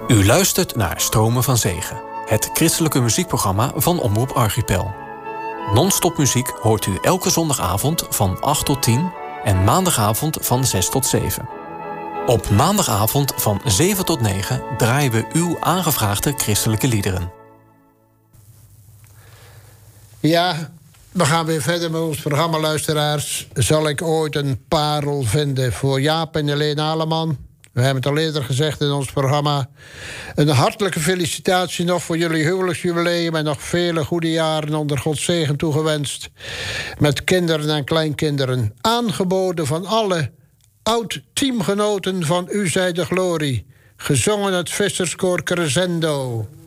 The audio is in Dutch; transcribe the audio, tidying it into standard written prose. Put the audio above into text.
U luistert naar Stromen van Zegen, het christelijke muziekprogramma van Omroep Archipel. Non-stop muziek hoort u elke zondagavond van 8 tot 10 en maandagavond van 6 tot 7. Op maandagavond van 7 tot 9 draaien we uw aangevraagde christelijke liederen. Ja, we gaan weer verder met ons programma, luisteraars. Zal ik ooit een parel vinden voor Jaap en Helene Aleman? We hebben het al eerder gezegd in ons programma. Een hartelijke felicitatie nog voor jullie huwelijksjubileum en nog vele goede jaren onder Gods zegen toegewenst. Met kinderen en kleinkinderen. Aangeboden van alle oud-teamgenoten van U zij de glorie. Gezongen het visserskoor Crescendo.